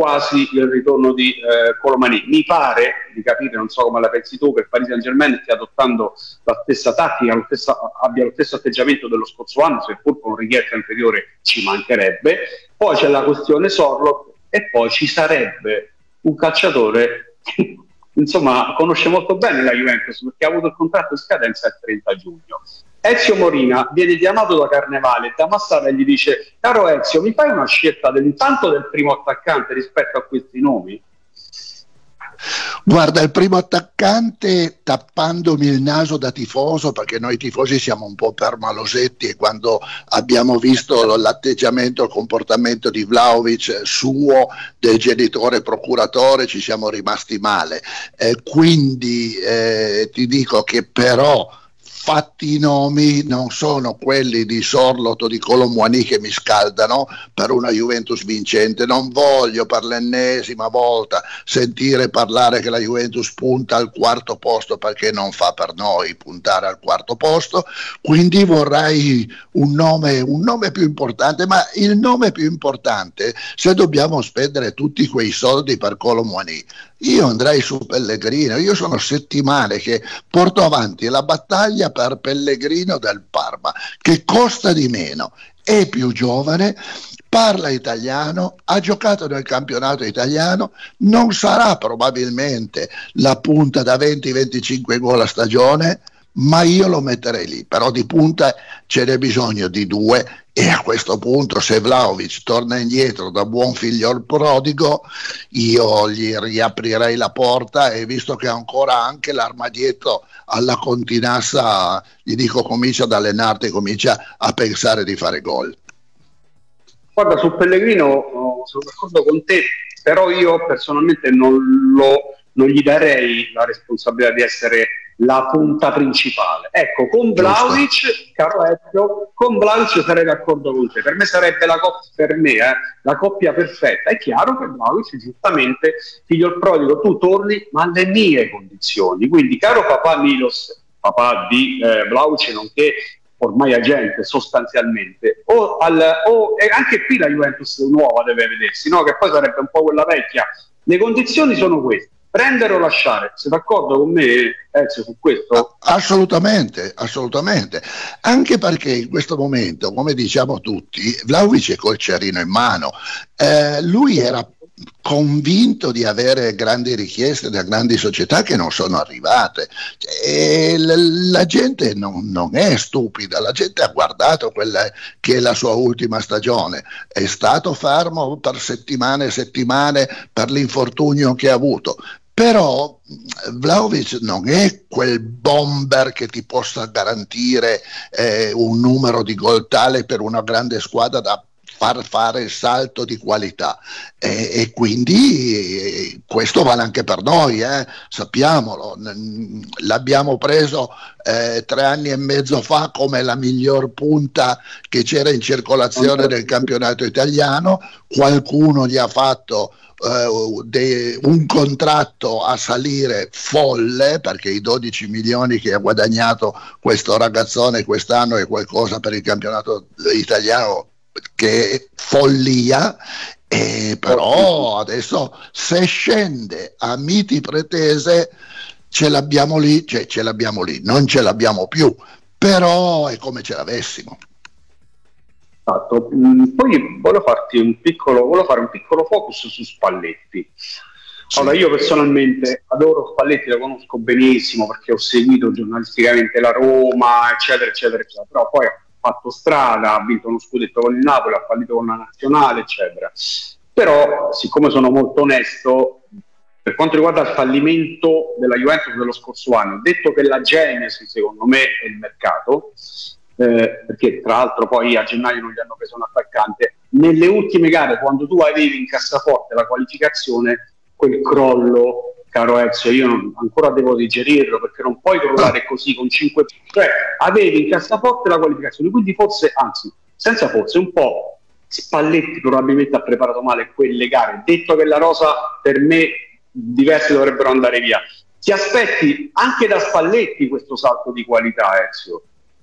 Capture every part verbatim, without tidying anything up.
quasi il ritorno di eh, Colomani. Mi pare di capire, non so come la pensi tu, che il Paris Saint-Germain stia adottando la stessa tattica, lo stesso, abbia lo stesso atteggiamento dello scorso anno, seppur con richiesta inferiore ci mancherebbe. Poi c'è la questione Sorloth e poi ci sarebbe un calciatore che insomma conosce molto bene la Juventus, perché ha avuto il contratto in scadenza il trenta giugno. Ezio Morina viene chiamato da Carnevale, da Massara, e gli dice: caro Ezio, mi fai una scelta dell'intanto del primo attaccante rispetto a questi nomi? Guarda, il primo attaccante, tappandomi il naso da tifoso, perché noi tifosi siamo un po' permalosetti, e quando abbiamo visto l'atteggiamento, il comportamento di Vlahovic suo, del genitore procuratore, ci siamo rimasti male. Eh, quindi eh, ti dico che però, fatti i nomi, non sono quelli di Sorloth o di Colomboigny che mi scaldano per una Juventus vincente. Non voglio per l'ennesima volta sentire parlare che la Juventus punta al quarto posto, perché non fa per noi puntare al quarto posto. Quindi vorrei un nome, un nome più importante, ma il nome più importante, se dobbiamo spendere tutti quei soldi per Colomboigny, io andrei su Pellegrino. Io sono settimane che porto avanti la battaglia per Pellegrino del Parma, che costa di meno, è più giovane, parla italiano, ha giocato nel campionato italiano, non sarà probabilmente la punta da venti venticinque gol a stagione, ma io lo metterei lì. Però di punta ce n'è bisogno di due, e a questo punto, se Vlahovic torna indietro da buon figliol prodigo, io gli riaprirei la porta, e visto che ancora anche l'armadietto alla Continassa, gli dico: comincia ad allenarti, comincia a pensare di fare gol. Guarda, su Pellegrino oh, sono d'accordo con te, però io personalmente non, lo, non gli darei la responsabilità di essere la punta principale. Ecco, con Vlahovic, caro Ezio, con Vlahovic sarei d'accordo con te. Per me sarebbe la coppia, per me, eh, la coppia perfetta. È chiaro che Vlahovic, giustamente, figlio il prodigo, tu torni, ma alle mie condizioni. Quindi, caro papà Milos, papà di eh, Vlahovic, nonché ormai agente sostanzialmente, o, al, o e anche qui la Juventus nuova deve vedersi, no? Che poi sarebbe un po' quella vecchia. Le condizioni sono queste: prendere o lasciare. Sei d'accordo con me, Ezio, su questo? Assolutamente, assolutamente. Anche perché in questo momento, come diciamo tutti, Vlahovic è col cerino in mano. Eh, lui era convinto di avere grandi richieste da grandi società che non sono arrivate, e l- la gente non, non è stupida, la gente ha guardato quella che è la sua ultima stagione, è stato fermo per settimane e settimane per l'infortunio che ha avuto. Però Vlahovic non è quel bomber che ti possa garantire eh, un numero di gol tale per una grande squadra da far fare il salto di qualità, e, e quindi eh, questo vale anche per noi, eh, sappiamolo. L'abbiamo preso eh, tre anni e mezzo fa come la miglior punta che c'era in circolazione del campionato italiano. Qualcuno gli ha fatto Uh, de, un contratto a salire folle, perché i dodici milioni che ha guadagnato questo ragazzone quest'anno è qualcosa per il campionato italiano che è follia. E però adesso, se scende a miti pretese, ce l'abbiamo lì, cioè ce l'abbiamo lì, non ce l'abbiamo più, però è come ce l'avessimo. Esatto. Poi volevo farti un piccolo, volevo fare un piccolo focus su Spalletti. Allora, io personalmente adoro Spalletti, lo conosco benissimo perché ho seguito giornalisticamente la Roma, eccetera, eccetera, eccetera. Però poi ha fatto strada, ha vinto uno scudetto con il Napoli, ha fallito con la Nazionale, eccetera. Però, siccome sono molto onesto, per quanto riguarda il fallimento della Juventus dello scorso anno, detto che la genesi, secondo me, è il mercato, Eh, perché tra l'altro poi a gennaio non gli hanno preso un attaccante, nelle ultime gare, quando tu avevi in cassaforte la qualificazione, quel crollo, caro Ezio, io non, ancora devo digerirlo, perché non puoi crollare così con cinque, cioè avevi in cassaforte la qualificazione, quindi forse, anzi senza forse, un po' Spalletti probabilmente ha preparato male quelle gare. Detto che la rosa, per me diversi dovrebbero andare via, ti aspetti anche da Spalletti questo salto di qualità, Ezio?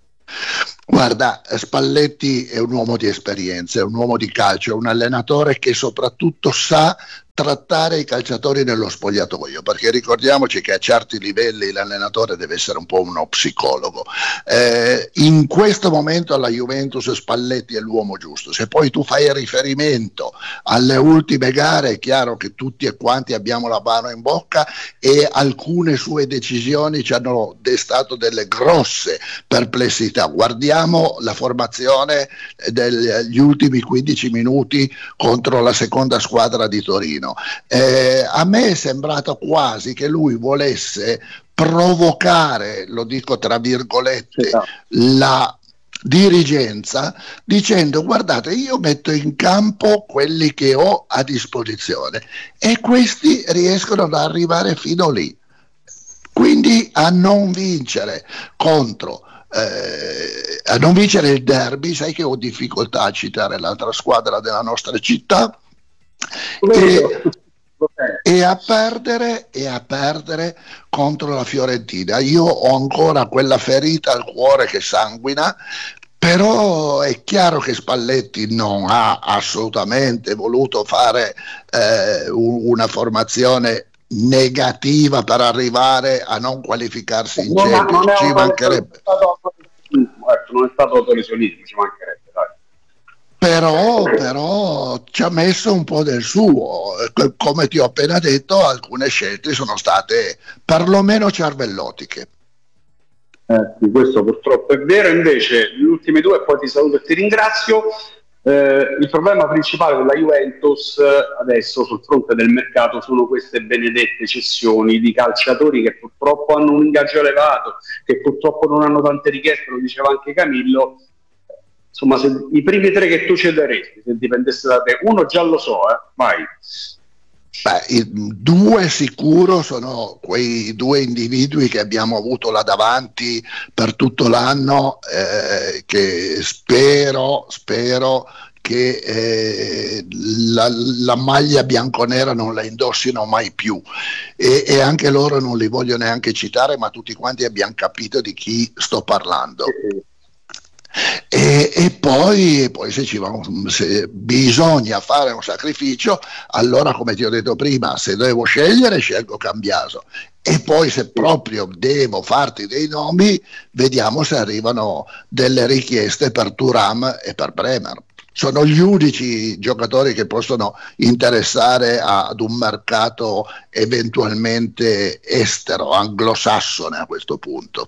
Guarda, Spalletti è un uomo di esperienza, è un uomo di calcio, è un allenatore che soprattutto sa trattare i calciatori nello spogliatoio, perché ricordiamoci che a certi livelli l'allenatore deve essere un po' uno psicologo. Eh, in questo momento alla Juventus Spalletti è l'uomo giusto. Se poi tu fai riferimento alle ultime gare, è chiaro che tutti e quanti abbiamo la mano in bocca e alcune sue decisioni ci hanno destato delle grosse perplessità. Guardiamo la formazione degli ultimi quindici minuti contro la seconda squadra di Torino. Eh, a me è sembrato quasi che lui volesse provocare, lo dico tra virgolette, sì, la dirigenza dicendo: guardate, io metto in campo quelli che ho a disposizione e questi riescono ad arrivare fino lì, quindi a non vincere contro eh, a non vincere il derby. Sai che ho difficoltà a citare l'altra squadra della nostra città. E, e a perdere e a perdere contro la Fiorentina. Io ho ancora quella ferita al cuore che sanguina, però è chiaro che Spalletti non ha assolutamente voluto fare eh, una formazione negativa per arrivare a non qualificarsi in Champions. Ci mancherebbe. Non è stato autolesionismo, ci mancherebbe. Però, però ci ha messo un po' del suo, come ti ho appena detto, alcune scelte sono state perlomeno cervellotiche. Eh, sì, questo purtroppo è vero. Invece gli ultimi due, e poi ti saluto e ti ringrazio. Eh, il problema principale della Juventus adesso sul fronte del mercato sono queste benedette cessioni di calciatori che purtroppo hanno un ingaggio elevato, che purtroppo non hanno tante richieste, lo diceva anche Camillo. Insomma, se i primi tre che tu cederesti, se dipendesse da te, uno già lo so, eh, vai. Beh, due sicuro sono quei due individui che abbiamo avuto là davanti per tutto l'anno, eh, che spero, spero che eh, la, la maglia bianconera non la indossino mai più, e, e anche loro non li voglio neanche citare, ma tutti quanti abbiamo capito di chi sto parlando. E, e poi, poi se, ci va, se bisogna fare un sacrificio, allora, come ti ho detto prima, se devo scegliere scelgo Cambiaso, e poi se proprio devo farti dei nomi, vediamo se arrivano delle richieste per Thuram e per Bremer. Sono gli unici giocatori che possono interessare ad un mercato eventualmente estero, anglosassone a questo punto.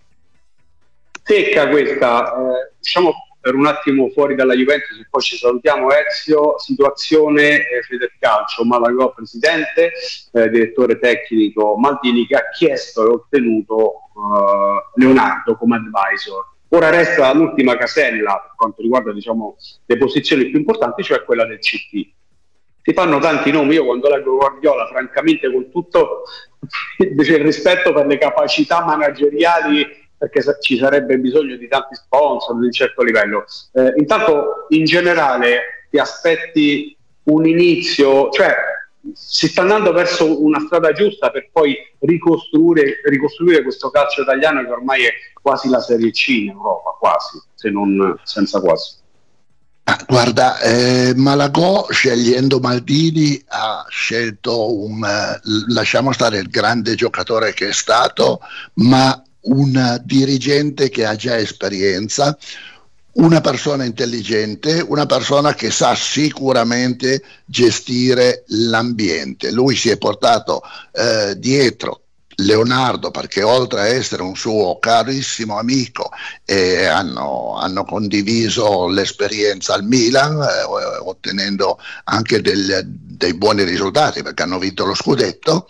Secca questa, eh, diciamo per un attimo fuori dalla Juventus e poi ci salutiamo. Ezio, situazione eh, Federcalcio, Malagò presidente, eh, direttore tecnico Maldini, che ha chiesto e ottenuto eh, Leonardo come advisor. Ora resta l'ultima casella per quanto riguarda, diciamo, le posizioni più importanti, cioè quella del C T. Si fanno tanti nomi. Io quando leggo Guardiola, francamente, con tutto il rispetto per le capacità manageriali, perché ci sarebbe bisogno di tanti sponsor di un certo livello. Eh, intanto, in generale, ti aspetti un inizio, cioè si sta andando verso una strada giusta per poi ricostruire, ricostruire questo calcio italiano che ormai è quasi la Serie C in Europa, quasi, se non senza quasi. Ah, guarda, eh, Malagò, scegliendo Maldini, ha scelto un, eh, lasciamo stare il grande giocatore che è stato, ma un dirigente che ha già esperienza, una persona intelligente, una persona che sa sicuramente gestire l'ambiente. Lui si è portato eh, dietro Leonardo, perché oltre a essere un suo carissimo amico, eh, hanno, hanno condiviso l'esperienza al Milan, eh, ottenendo anche del, dei buoni risultati, perché hanno vinto lo scudetto.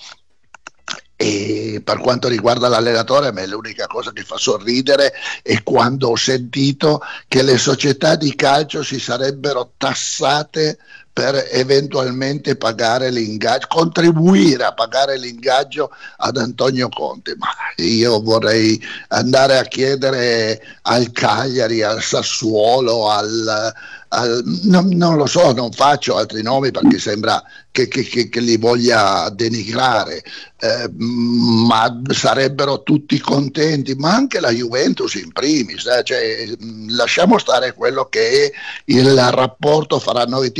E per quanto riguarda l'allenatore, a me l'unica cosa che fa sorridere è quando ho sentito che le società di calcio si sarebbero tassate per eventualmente pagare l'ingaggio, contribuire a pagare l'ingaggio ad Antonio Conte. Ma io vorrei andare a chiedere al Cagliari, al Sassuolo, al, al non, non lo so, non faccio altri nomi perché sembra che, che, che, che li voglia denigrare, eh, ma sarebbero tutti contenti, ma anche la Juventus in primis, eh, cioè, lasciamo stare quello che è il rapporto fra noi tifosi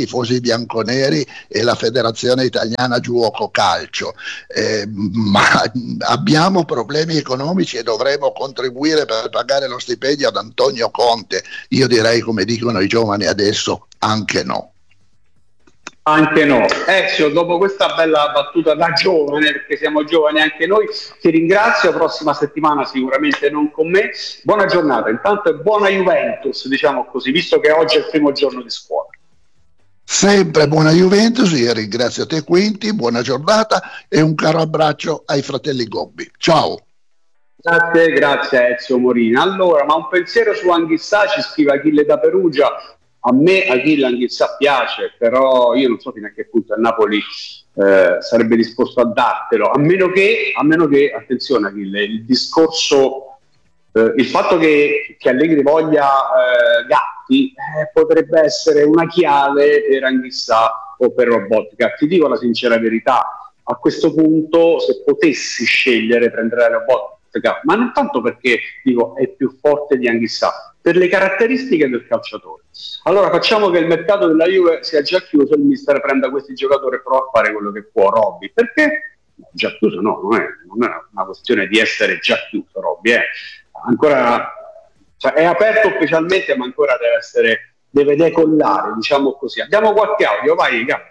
bianconeri e la Federazione Italiana Giuoco Calcio, eh, ma abbiamo problemi economici e dovremo contribuire per pagare lo stipendio ad Antonio Conte. Io direi, come dicono i giovani adesso, anche no. Anche no. Ezio, dopo questa bella battuta da giovane, perché siamo giovani anche noi, ti ringrazio. Prossima settimana sicuramente non con me. Buona giornata intanto e buona Juventus, diciamo così, visto che oggi è il primo giorno di scuola. Sempre buona Juventus, io ringrazio te Quinti, buona giornata e un caro abbraccio ai fratelli Gobbi. Ciao. Grazie, grazie Ezio Morini. Allora, ma un pensiero su Anghissà, ci scrive Achille da Perugia. A me Achille Anghissà piace, però io non so fino a che punto il Napoli eh, sarebbe disposto a dartelo, a meno che, a meno che, attenzione Achille, il discorso, eh, il fatto che, che Allegri voglia eh, Gatti eh, potrebbe essere una chiave per Anghissà o per Lobotka. Ti dico la sincera verità, a questo punto se potessi scegliere prenderei Lobotka, ma non tanto perché dico è più forte di Anghissà, per le caratteristiche del calciatore. Allora facciamo che il mercato della Juve sia già chiuso e il mister prenda questi giocatori e prova a fare quello che può. Robby, perché? Già chiuso no, non è, non è una questione di essere già chiuso, Robby, eh. Ancora, cioè, è aperto ufficialmente ma ancora deve essere, deve decollare, diciamo così. Abbiamo qualche audio, vai Gabri.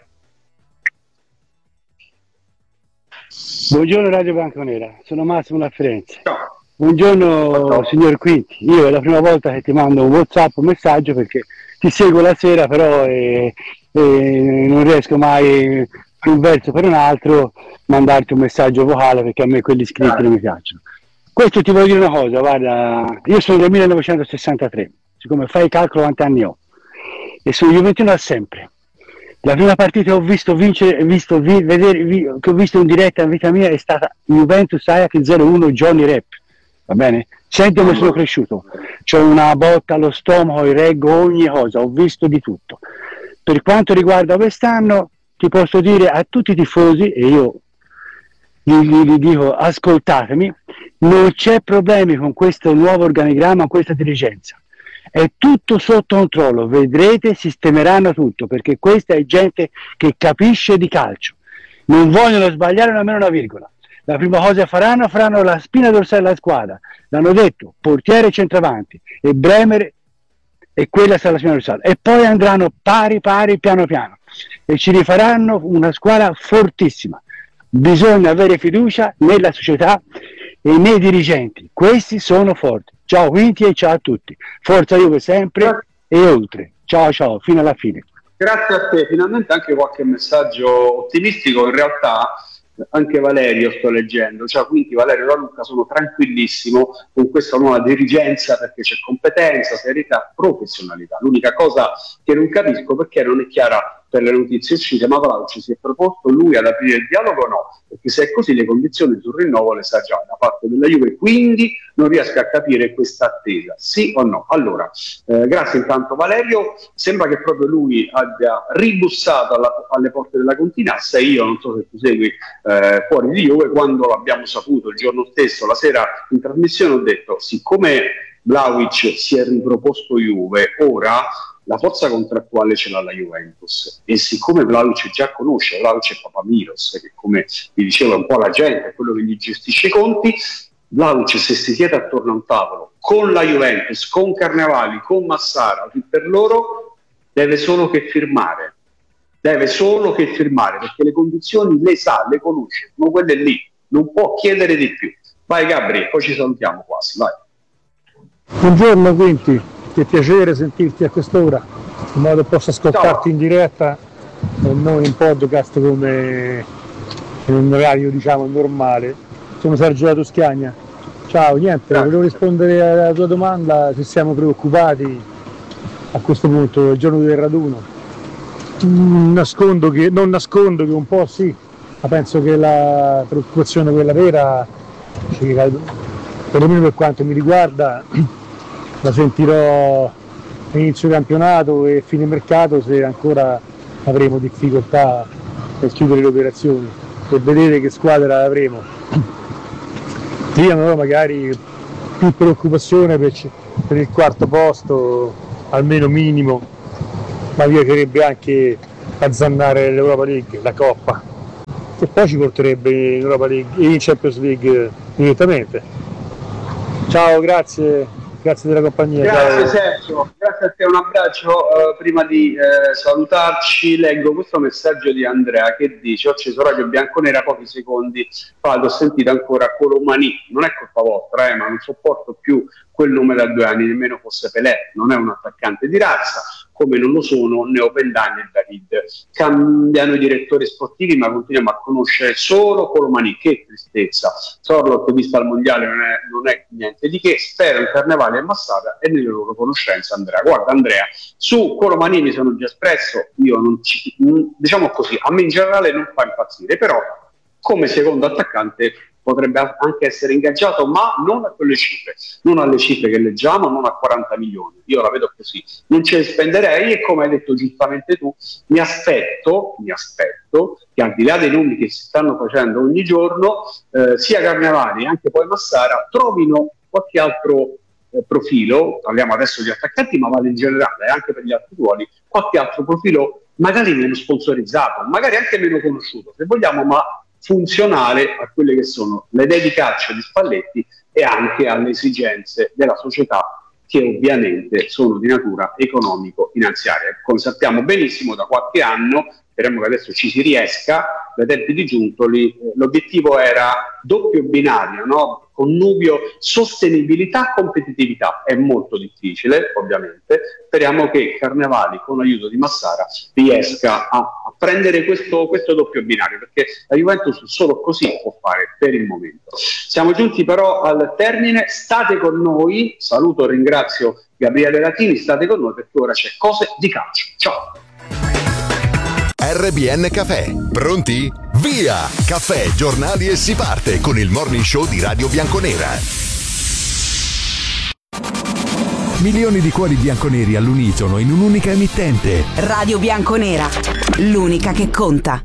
Buongiorno Radio Bianconera, sono Massimo da Firenze. Ciao. Buongiorno Ciao. Signor Quinti, io è la prima volta che ti mando un WhatsApp, un messaggio, perché ti seguo la sera, però eh, eh, non riesco mai per un verso o per un altro mandarti un messaggio vocale, perché a me quelli scritti non mi piacciono. Questo ti voglio dire una cosa, guarda, io sono del millenovecentosessantatré, siccome fai il calcolo quanti anni ho, e sono juventino da sempre. La prima partita che ho visto vincere, visto, vi, vedere, vi, che ho visto in diretta in vita mia è stata Juventus Ajax zero uno Johnny Rep, va bene? Senti come sono cresciuto, c'ho una botta allo stomaco, reggo ogni cosa, ho visto di tutto. Per quanto riguarda quest'anno, ti posso dire a tutti i tifosi, e io gli, gli, gli dico ascoltatemi, non c'è problemi con questo nuovo organigramma, con questa dirigenza. È tutto sotto controllo, vedrete, sistemeranno tutto, perché questa è gente che capisce di calcio, non vogliono sbagliare nemmeno una virgola. La prima cosa che faranno, faranno la spina dorsale della squadra, l'hanno detto, portiere e centravanti, e Bremer, e quella sarà la spina dorsale, e poi andranno pari pari piano piano, e ci rifaranno una squadra fortissima. Bisogna avere fiducia nella società e nei dirigenti, questi sono forti. Ciao Quinti e ciao a tutti, forza Juve sempre e oltre, ciao ciao, fino alla fine. Grazie a te, finalmente anche qualche messaggio ottimistico. In realtà anche Valerio sto leggendo, cioè quindi Valerio e la Luca sono tranquillissimo con questa nuova dirigenza, perché c'è competenza, serietà, professionalità. L'unica cosa che non capisco perché non è chiara per le notizie uscite, ma Vlahovic si è proposto lui ad aprire il dialogo o no? Perché se è così le condizioni sul rinnovo le sa già da parte della Juve, quindi non riesco a capire questa attesa, sì o no? Allora, eh, grazie intanto Valerio, sembra che proprio lui abbia ribussato alla, alle porte della Continassa, e io non so se tu segui eh, fuori di Juve, quando l'abbiamo saputo il giorno stesso, la sera in trasmissione, ho detto, siccome Vlahovic si è riproposto Juve, ora la forza contrattuale ce l'ha la Juventus, e siccome Vlahovic già conosce, Vlahovic è Papa Miros, che come vi dicevo un po' la gente, è quello che gli gestisce i conti, Vlahovic se si siede attorno a un tavolo con la Juventus, con Carnevali, con Massara, per loro deve solo che firmare, deve solo che firmare, perché le condizioni le sa, le conosce, sono quelle lì, non può chiedere di più. Vai Gabri, poi ci salutiamo quasi, vai. Buongiorno Quinti, che piacere sentirti a quest'ora, in modo che posso ascoltarti Ciao. in diretta e non in podcast come in un orario diciamo normale. Sono Sergio da Toscana. Ciao, niente, Grazie. volevo rispondere alla tua domanda se siamo preoccupati a questo punto, il giorno del raduno. Mm, nascondo che, non nascondo che un po' sì, ma penso che la preoccupazione quella vera, perlomeno per quanto mi riguarda, la sentirò inizio campionato e fine mercato, se ancora avremo difficoltà per chiudere le operazioni, per vedere che squadra avremo. Io non ho magari più preoccupazione per, per il quarto posto, almeno minimo, ma mi piacerebbe anche azzannare l'Europa League, la Coppa, che poi ci porterebbe in Europa League, in Champions League direttamente. Ciao, grazie. Grazie della compagnia. Grazie ciao. Sergio, grazie a te, un abbraccio. Uh, prima di uh, salutarci leggo questo messaggio di Andrea che dice: ho acceso Radio Bianconera pochi secondi fa, l'ho sentita ancora Colomani, non è colpa vostra eh, ma non sopporto più quel nome da due anni, nemmeno fosse Pelé, non è un attaccante di razza, come non lo sono né Opendani e David. Cambiano i direttori sportivi ma continuiamo a conoscere solo Colomani, che tristezza. Sorlot vista al mondiale non è, non è niente di che, spero in Carnevale e Massara e nelle loro conoscenze. Andrea, guarda Andrea, su Colomani mi sono già espresso, io non ci, diciamo così, a me in generale non fa impazzire, però come secondo attaccante potrebbe anche essere ingaggiato, ma non a quelle cifre, non alle cifre che leggiamo, non a quaranta milioni. Io la vedo così, non ce le spenderei e come hai detto giustamente tu, mi aspetto, mi aspetto che al di là dei nomi che si stanno facendo ogni giorno, eh, sia Carnevali e anche poi Massara trovino qualche altro eh, profilo, parliamo adesso di attaccanti, ma vale in generale, anche per gli altri ruoli, qualche altro profilo magari meno sponsorizzato, magari anche meno conosciuto, se vogliamo, ma funzionale a quelle che sono le idee di calcio di Spalletti e anche alle esigenze della società, che ovviamente sono di natura economico-finanziaria. Come sappiamo benissimo da qualche anno, speriamo che adesso ci si riesca, dai tempi di Giuntoli, eh, l'obiettivo era doppio binario, no? Connubio sostenibilità competitività. È molto difficile, ovviamente. Speriamo che Carnevali, con l'aiuto di Massara, riesca a, a prendere questo, questo doppio binario, perché la Juventus solo così può fare per il momento. Siamo giunti però al termine, state con noi, saluto e ringrazio Gabriele Latini, state con noi perché ora c'è Cose di Calcio. Ciao! R B N Caffè, pronti? Via! Caffè, giornali e si parte con il morning show di Radio Bianconera. Milioni di cuori bianconeri all'unisono in un'unica emittente. Radio Bianconera, l'unica che conta.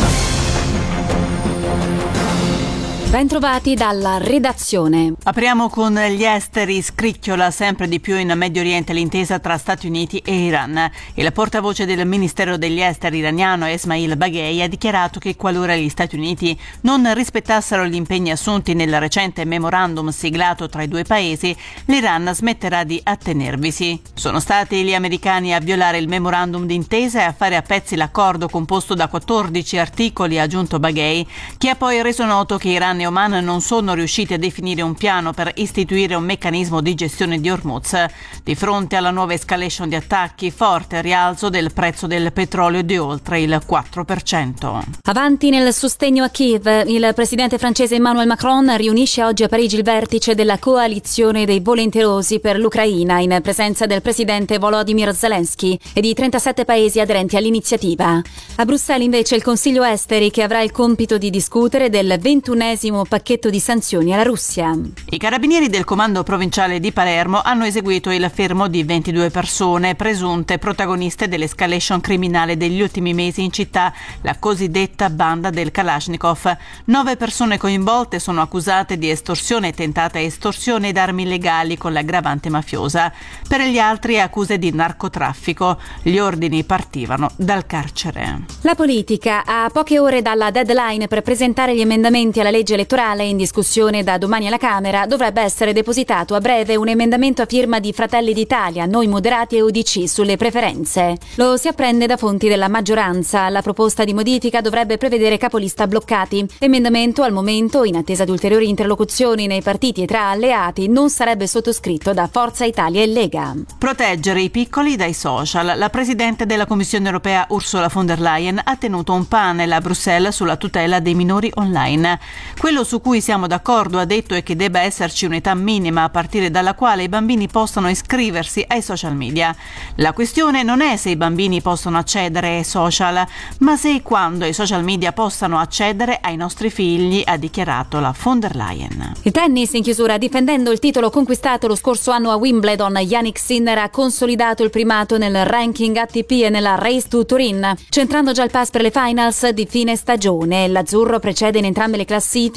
Bentrovati dalla redazione. Apriamo con gli esteri. Scricchiola sempre di più in Medio Oriente l'intesa tra Stati Uniti e Iran. Il portavoce del Ministero degli Esteri iraniano Esmail Baghei ha dichiarato che qualora gli Stati Uniti non rispettassero gli impegni assunti nel recente memorandum siglato tra i due paesi, l'Iran smetterà di attenervisi. Sono stati gli americani a violare il memorandum d'intesa e a fare a pezzi l'accordo composto da quattordici articoli, ha aggiunto Baghei, che ha poi reso noto che Iran e Oman non sono riusciti a definire un piano per istituire un meccanismo di gestione di Hormuz. Di fronte alla nuova escalation di attacchi, forte rialzo del prezzo del petrolio di oltre il quattro per cento. Avanti nel sostegno a Kiev, il presidente francese Emmanuel Macron riunisce oggi a Parigi il vertice della coalizione dei volenterosi per l'Ucraina in presenza del presidente Volodymyr Zelensky e di trentasette paesi aderenti all'iniziativa. A Bruxelles invece il Consiglio Esteri, che avrà il compito di discutere del ventunesimo pacchetto di sanzioni alla Russia. I carabinieri del comando provinciale di Palermo hanno eseguito il fermo di ventidue persone presunte protagoniste dell'escalation criminale degli ultimi mesi in città, la cosiddetta banda del Kalashnikov. Nove persone coinvolte sono accusate di estorsione, tentata estorsione ed armi illegali con l'aggravante mafiosa. Per gli altri accuse di narcotraffico. Gli ordini partivano dal carcere. La politica, a poche ore dalla deadline per presentare gli emendamenti alla legge elettorale in discussione da domani alla Camera, dovrebbe essere depositato a breve un emendamento a firma di Fratelli d'Italia, Noi Moderati e U D C sulle preferenze. Lo si apprende da fonti della maggioranza. La proposta di modifica dovrebbe prevedere capolista bloccati. L'emendamento, al momento, in attesa di ulteriori interlocuzioni nei partiti e tra alleati, non sarebbe sottoscritto da Forza Italia e Lega. Proteggere i piccoli dai social. La Presidente della Commissione Europea Ursula von der Leyen ha tenuto un panel a Bruxelles sulla tutela dei minori online. Quello su cui siamo d'accordo, ha detto, è che debba esserci un'età minima a partire dalla quale i bambini possano iscriversi ai social media. La questione non è se i bambini possono accedere ai social, ma se e quando i social media possano accedere ai nostri figli, ha dichiarato la von der Leyen. Il tennis in chiusura. Difendendo il titolo conquistato lo scorso anno a Wimbledon, Jannik Sinner ha consolidato il primato nel ranking A T P e nella Race to Turin, centrando già il pass per le finals di fine stagione. L'azzurro precede in entrambe le classifiche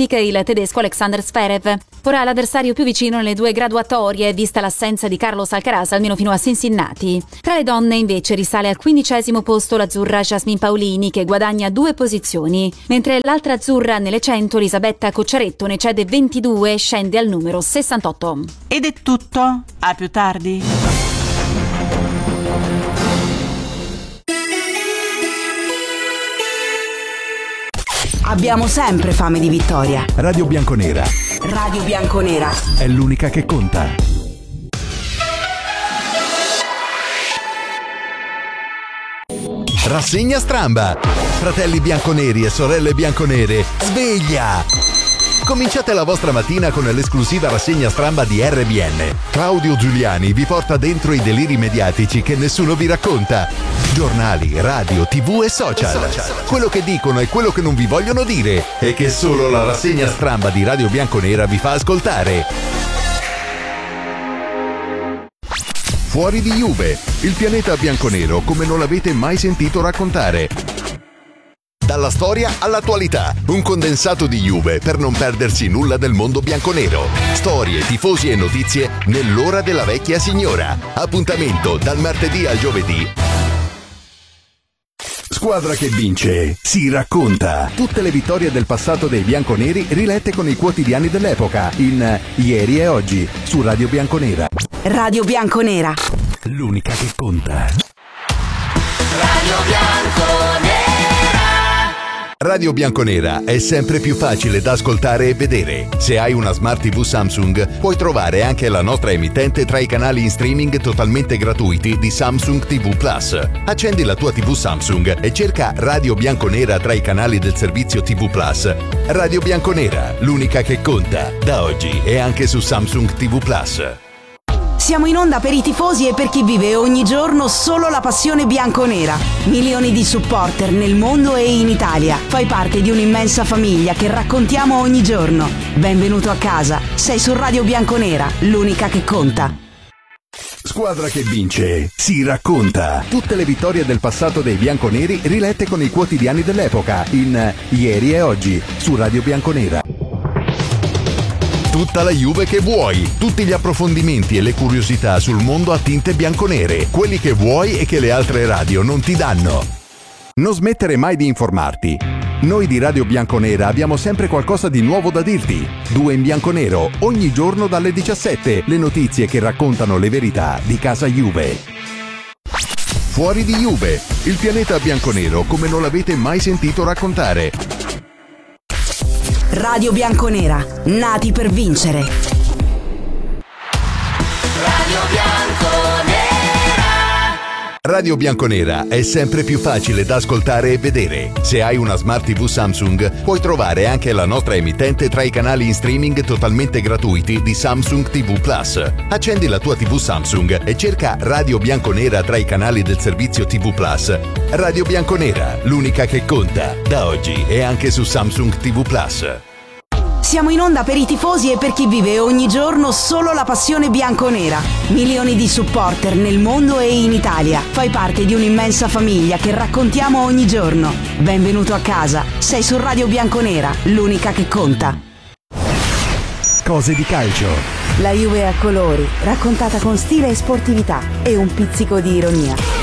Olympic il tedesco Alexander Zverev. Ora l'avversario più vicino nelle due graduatorie, vista l'assenza di Carlos Alcaraz almeno fino a Cincinnati. Tra le donne invece risale al quindicesimo posto l'azzurra Jasmine Paolini, che guadagna due posizioni, mentre l'altra azzurra nelle cento, Elisabetta Cocciaretto, ne cede ventidue e scende al numero sessantotto. Ed è tutto, a più tardi. Abbiamo sempre fame di vittoria. Radio Bianconera. Radio Bianconera. È l'unica che conta. Rassegna Stramba. Fratelli bianconeri e sorelle bianconere, sveglia! Cominciate la vostra mattina con l'esclusiva rassegna Stramba di R B N. Claudio Giuliani vi porta dentro i deliri mediatici che nessuno vi racconta. Giornali, radio, tv e social. Quello che dicono e quello che non vi vogliono dire e che solo la rassegna Stramba di Radio Bianconera vi fa ascoltare. Fuori di Juve, il pianeta bianconero come non l'avete mai sentito raccontare. Dalla storia all'attualità, un condensato di Juve per non perdersi nulla del mondo bianconero. Storie, tifosi e notizie nell'ora della vecchia signora. Appuntamento dal martedì al giovedì. Squadra che vince, si racconta. Tutte le vittorie del passato dei bianconeri rilette con i quotidiani dell'epoca in Ieri e Oggi su Radio Bianconera. Radio Bianconera. L'unica che conta. Radio Bianconera. Radio Bianconera è sempre più facile da ascoltare e vedere. Se hai una Smart tivù Samsung, puoi trovare anche la nostra emittente tra i canali in streaming totalmente gratuiti di Samsung ti vu Plus. Accendi la tua tivù Samsung e cerca Radio Bianconera tra i canali del servizio ti vu Plus. Radio Bianconera, l'unica che conta, da oggi e anche su Samsung ti vu Plus. Siamo in onda per i tifosi e per chi vive ogni giorno solo la passione bianconera. Milioni di supporter nel mondo e in Italia. Fai parte di un'immensa famiglia che raccontiamo ogni giorno. Benvenuto a casa. Sei su Radio Bianconera, l'unica che conta. Squadra che vince, si racconta. Tutte le vittorie del passato dei bianconeri rilette con i quotidiani dell'epoca in Ieri e Oggi su Radio Bianconera. Tutta la Juve che vuoi, tutti gli approfondimenti e le curiosità sul mondo a tinte bianconere, quelli che vuoi e che le altre radio non ti danno. Non smettere mai di informarti. Noi di Radio Bianconera abbiamo sempre qualcosa di nuovo da dirti. Due in bianconero, ogni giorno dalle diciassette, le notizie che raccontano le verità di casa Juve. Fuori di Juve, il pianeta bianconero come non l'avete mai sentito raccontare. Radio Bianconera, nati per vincere. Radio Bianconera. Radio Bianconera è sempre più facile da ascoltare e vedere. Se hai una Smart tivù Samsung, puoi trovare anche la nostra emittente tra i canali in streaming totalmente gratuiti di Samsung ti vu Plus. Accendi la tua tivù Samsung e cerca Radio Bianconera tra i canali del servizio ti vu Plus. Radio Bianconera, l'unica che conta, da oggi e anche su Samsung ti vu Plus. Siamo in onda per i tifosi e per chi vive ogni giorno solo la passione bianconera. Milioni di supporter nel mondo e in Italia. Fai parte di un'immensa famiglia che raccontiamo ogni giorno. Benvenuto a casa. Sei su Radio Bianconera, l'unica che conta. Cose di calcio. La Juve a colori, raccontata con stile e sportività e un pizzico di ironia.